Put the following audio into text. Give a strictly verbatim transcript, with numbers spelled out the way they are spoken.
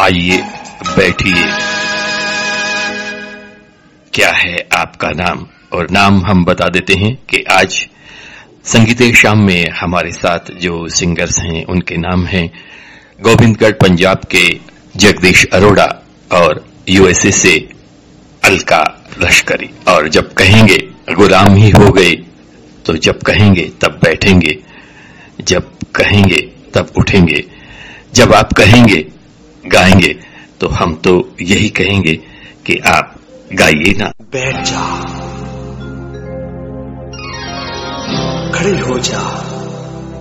आइए बैठिए। क्या है आपका नाम? और नाम हम बता देते हैं कि आज संगीत शाम में हमारे साथ जो सिंगर्स हैं उनके नाम हैं गोविंदगढ़ पंजाब के जगदीश अरोड़ा और यूएसए से अलका लश्करी। और जब कहेंगे गुलाम ही हो गए तो जब कहेंगे तब बैठेंगे, जब कहेंगे तब उठेंगे, जब आप कहेंगे गाएंगे तो हम तो यही कहेंगे कि आप गाइए ना। बैठ जा, खड़े हो जा,